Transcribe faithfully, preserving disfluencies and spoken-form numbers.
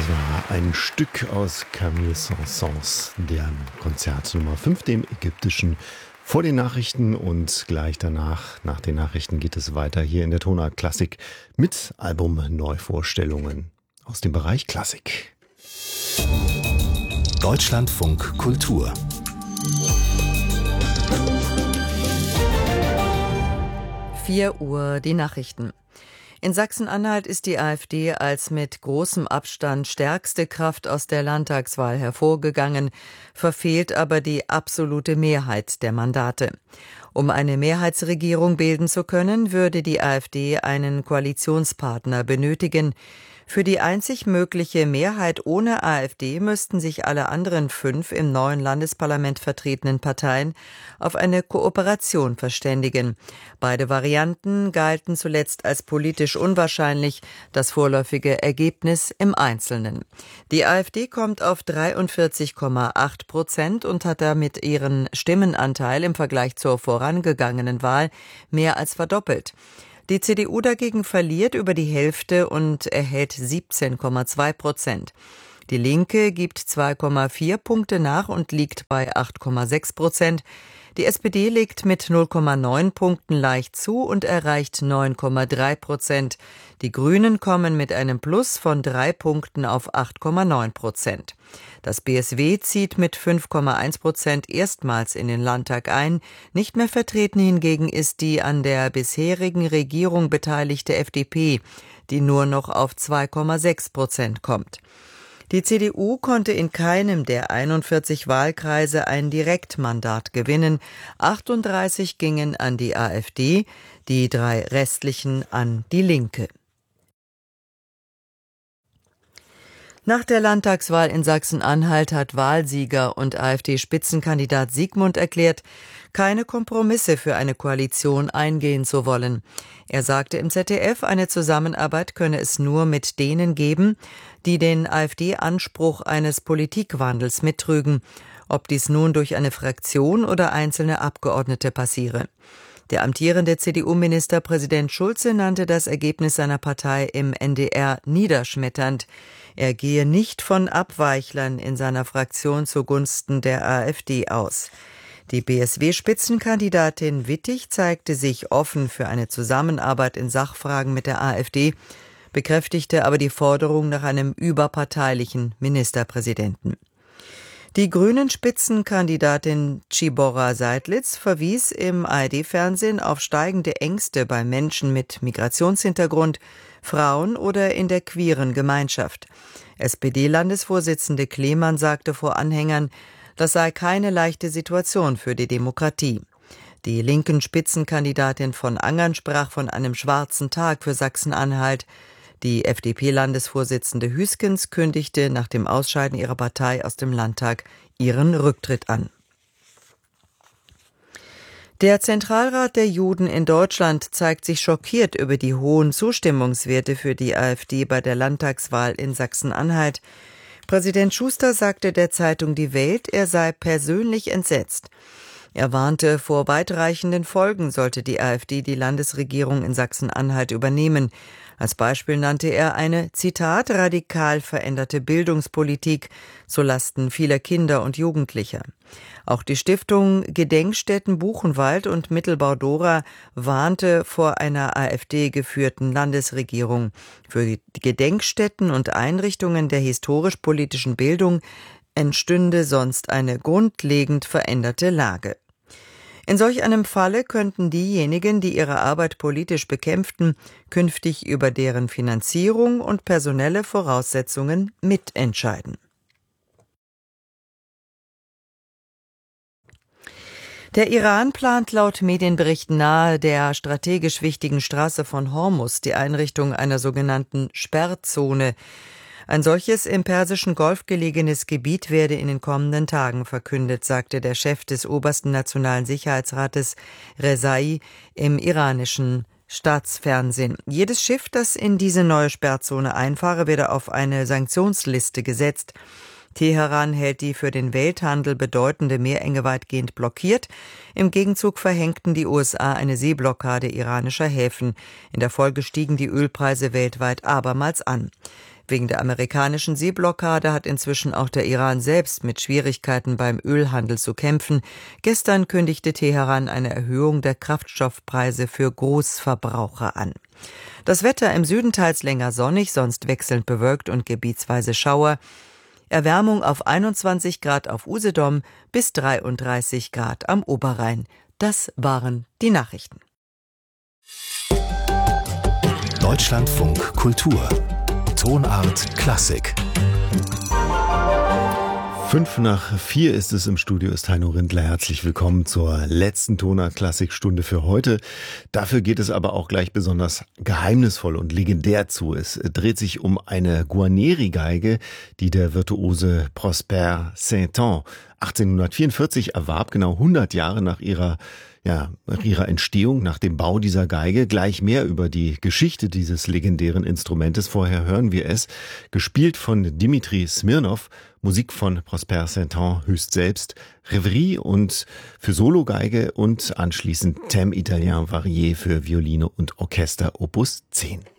war ein Stück aus Camille Saint-Saëns, deren Konzert Nummer fünf, dem ägyptischen, vor den Nachrichten, und gleich danach, nach den Nachrichten, geht es weiter hier in der Tonart Klassik mit Album-Neuvorstellungen aus dem Bereich Klassik. Deutschlandfunk Kultur. vier Uhr, die Nachrichten. In Sachsen-Anhalt ist die AfD als mit großem Abstand stärkste Kraft aus der Landtagswahl hervorgegangen, verfehlt aber die absolute Mehrheit der Mandate. Um eine Mehrheitsregierung bilden zu können, würde die AfD einen Koalitionspartner benötigen. Für die einzig mögliche Mehrheit ohne AfD müssten sich alle anderen fünf im neuen Landesparlament vertretenen Parteien auf eine Kooperation verständigen. Beide Varianten galten zuletzt als politisch unwahrscheinlich, das vorläufige Ergebnis im Einzelnen. Die AfD kommt auf dreiundvierzig Komma acht Prozent und hat damit ihren Stimmenanteil im Vergleich zur vorangegangenen Wahl mehr als verdoppelt. Die C D U dagegen verliert über die Hälfte und erhält siebzehn Komma zwei Prozent. Die Linke gibt zwei Komma vier Punkte nach und liegt bei acht Komma sechs Prozent. Die S P D legt mit null Komma neun Punkten leicht zu und erreicht neun Komma drei Prozent. Die Grünen kommen mit einem Plus von drei Punkten auf acht Komma neun Prozent. Das B S W zieht mit fünf Komma eins Prozent erstmals in den Landtag ein. Nicht mehr vertreten hingegen ist die an der bisherigen Regierung beteiligte F D P, die nur noch auf zwei Komma sechs Prozent kommt. Die C D U konnte in keinem der einundvierzig Wahlkreise ein Direktmandat gewinnen. achtunddreißig gingen an die AfD, die drei restlichen an die Linke. Nach der Landtagswahl in Sachsen-Anhalt hat Wahlsieger und AfD-Spitzenkandidat Siegmund erklärt, keine Kompromisse für eine Koalition eingehen zu wollen. Er sagte im Z D F, eine Zusammenarbeit könne es nur mit denen geben, die den AfD-Anspruch eines Politikwandels mittrügen, ob dies nun durch eine Fraktion oder einzelne Abgeordnete passiere. Der amtierende C D U-Ministerpräsident Schulze nannte das Ergebnis seiner Partei im N D R niederschmetternd. Er gehe nicht von Abweichlern in seiner Fraktion zugunsten der AfD aus. Die B S W-Spitzenkandidatin Wittig zeigte sich offen für eine Zusammenarbeit in Sachfragen mit der AfD, bekräftigte aber die Forderung nach einem überparteilichen Ministerpräsidenten. Die Grünen-Spitzenkandidatin Tschibora Seidlitz verwies im A R D-Fernsehen auf steigende Ängste bei Menschen mit Migrationshintergrund, Frauen oder in der queeren Gemeinschaft. S P D-Landesvorsitzende Klemann sagte vor Anhängern, das sei keine leichte Situation für die Demokratie. Die linken Spitzenkandidatin von Angern sprach von einem schwarzen Tag für Sachsen-Anhalt. Die F D P-Landesvorsitzende Hüskens kündigte nach dem Ausscheiden ihrer Partei aus dem Landtag ihren Rücktritt an. Der Zentralrat der Juden in Deutschland zeigt sich schockiert über die hohen Zustimmungswerte für die AfD bei der Landtagswahl in Sachsen-Anhalt. Präsident Schuster sagte der Zeitung Die Welt, er sei persönlich entsetzt. Er warnte vor weitreichenden Folgen, sollte die AfD die Landesregierung in Sachsen-Anhalt übernehmen. Als Beispiel nannte er eine, Zitat, radikal veränderte Bildungspolitik zulasten vieler Kinder und Jugendlicher. Auch die Stiftung Gedenkstätten Buchenwald und Mittelbau-Dora warnte vor einer AfD-geführten Landesregierung. Für die Gedenkstätten und Einrichtungen der historisch-politischen Bildung entstünde sonst eine grundlegend veränderte Lage. In solch einem Falle könnten diejenigen, die ihre Arbeit politisch bekämpften, künftig über deren Finanzierung und personelle Voraussetzungen mitentscheiden. Der Iran plant laut Medienberichten nahe der strategisch wichtigen Straße von Hormuz die Einrichtung einer sogenannten Sperrzone. Ein solches im Persischen Golf gelegenes Gebiet werde in den kommenden Tagen verkündet, sagte der Chef des obersten Nationalen Sicherheitsrates Rezai im iranischen Staatsfernsehen. Jedes Schiff, das in diese neue Sperrzone einfahre, werde auf eine Sanktionsliste gesetzt. Teheran hält die für den Welthandel bedeutende Meerenge weitgehend blockiert. Im Gegenzug verhängten die U S A eine Seeblockade iranischer Häfen. In der Folge stiegen die Ölpreise weltweit abermals an. Wegen der amerikanischen Seeblockade hat inzwischen auch der Iran selbst mit Schwierigkeiten beim Ölhandel zu kämpfen. Gestern kündigte Teheran eine Erhöhung der Kraftstoffpreise für Großverbraucher an. Das Wetter im Süden teils länger sonnig, sonst wechselnd bewölkt und gebietsweise Schauer. Erwärmung auf einundzwanzig Grad auf Usedom bis dreiunddreißig Grad am Oberrhein. Das waren die Nachrichten. Deutschlandfunk Kultur. Tonart Klassik. Fünf nach vier ist es im Studio, ist Heino Rindler. Herzlich willkommen zur letzten Tonart-Klassik-Stunde für heute. Dafür geht es aber auch gleich besonders geheimnisvoll und legendär zu. Es dreht sich um eine Guarneri-Geige, die der Virtuose Prosper Saint-Saëns achtzehnhundertvierundvierzig erwarb, genau hundert Jahre nach ihrer Ja, nach ihrer Entstehung, nach dem Bau dieser Geige. Gleich mehr über die Geschichte dieses legendären Instrumentes. Vorher hören wir es, gespielt von Dimitri Smirnov, Musik von Prosper Saint-Saëns höchst selbst, Reverie und für Sologeige und anschließend Thème Italien Varié für Violine und Orchester Opus zehn.